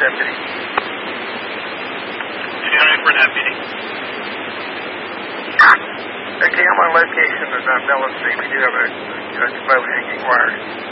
deputy. Stand ready for an app meeting. Okay, I'm on location of Bella Street. We do have a low-hanging wire.